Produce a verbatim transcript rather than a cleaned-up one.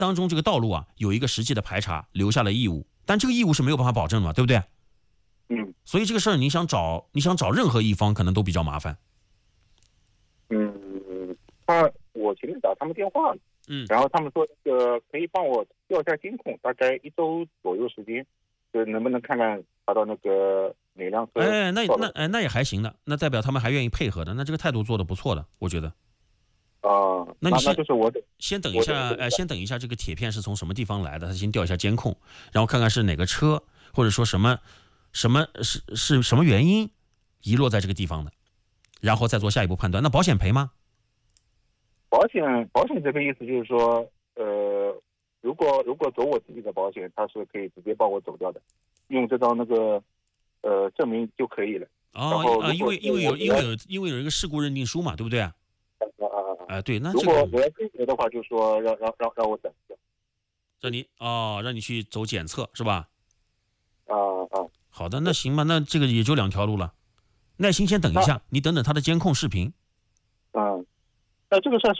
当中这个道路啊有一个实际的排查，留下了义务，但这个义务是没有办法保证的嘛，对不对？ 嗯， 所以这个事儿你想找你想找任何一方可能都比较麻烦。 嗯，他我前面打他们电话了， 嗯， 然后他们说这个可以帮我调一下监控，大概一周左右时间，就能不能看看查到那个哪辆车。 哎，那那哎那也还行的，那代表他们还愿意配合的，那这个态度做的不错的，我觉得。 啊、呃， 那你先那就是我得先等一下，哎，先等一下，这个铁片是从什么地方来的？他先调一下监控，然后看看是哪个车，或者说什么什么是是什么原因遗落在这个地方的，然后再做下一步判断。那保险赔吗？ 保险保险这个意思就是说，呃，如果如果走我自己的保险，它是可以直接帮我走掉的，用这张那个呃证明就可以了。 哦啊，因为因为有因为有因为有一个事故认定书嘛，对不对啊？ 啊啊啊！ 哎，对，那如这个果我要追责的话，就说让让让让我等一下。 让你哦，让你去走检测是吧？ 啊啊， 好的，那行吧，那这个也就两条路了，耐心先等一下，你等等他的监控视频。 嗯，那这个事儿是